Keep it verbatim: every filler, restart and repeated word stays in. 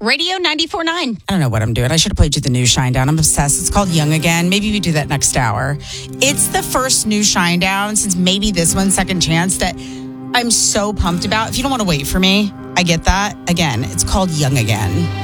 Radio ninety-four point nine. I don't know what I'm doing. I should have played you the new Shinedown. I'm obsessed. It's called Young Again. Maybe we do that next hour. It's the first new Shinedown since maybe this one, Second Chance, that I'm so pumped about. If you don't want to wait for me, I get that. Again, it's called Young Again.